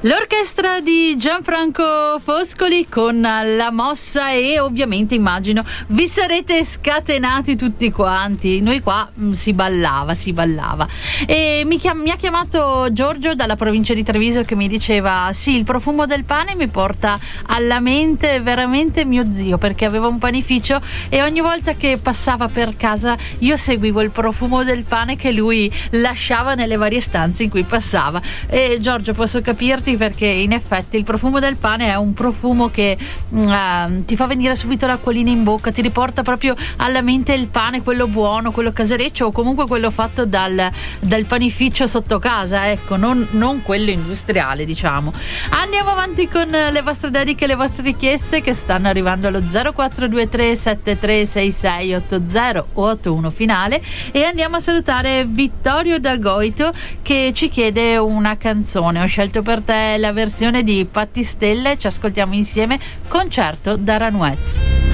L'orchestra di Gianfranco Foscoli con La Mossa, e ovviamente immagino vi sarete scatenati tutti quanti. Noi qua si ballava. E mi ha chiamato Giorgio dalla provincia di Treviso, che mi diceva: sì, il profumo del pane mi porta alla mente veramente mio zio, perché aveva un panificio e ogni volta che passava per casa io seguivo il profumo del pane che lui lasciava nelle varie stanze in cui passava. E Giorgio, posso capirti, perché in effetti il profumo del pane è un profumo che ti fa venire subito l'acquolina in bocca, ti riporta proprio alla mente il pane, quello buono, quello casereccio, o comunque quello fatto dal panificio sotto casa, ecco, non quello industriale, diciamo. Andiamo avanti con le vostre dediche, le vostre richieste, che stanno arrivando allo 0423 736680 o 81 finale, e andiamo a salutare Vittorio da Goito, che ci chiede una canzone. Ho scelto per te la versione di Patti Stelle, ci ascoltiamo insieme Concerto da Ranuez.